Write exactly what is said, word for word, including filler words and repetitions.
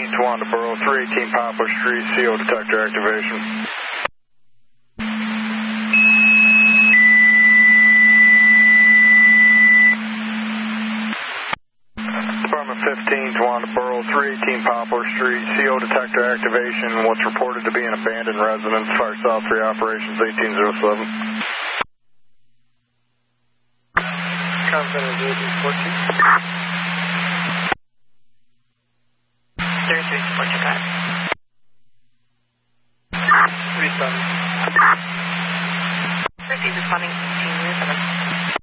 Tawanda Borough, three eighteen Poplar Street, C O detector activation. Department fifteen, Tawanda Borough, three eighteen Poplar Street, C O detector activation. What's reported to be an abandoned residence. Fire South three operations, eighteen oh seven. Confident eighteen fourteen.